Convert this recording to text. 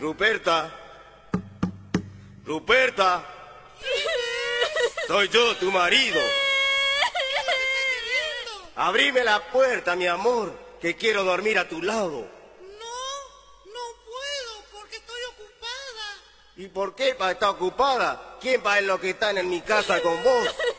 Ruperta. Ruperta. Soy yo, tu marido. Abrime la puerta, mi amor, que quiero dormir a tu lado. No puedo porque estoy ocupada. ¿Y por qué, pa, está ocupada? ¿Quién va en lo que están en mi casa con vos?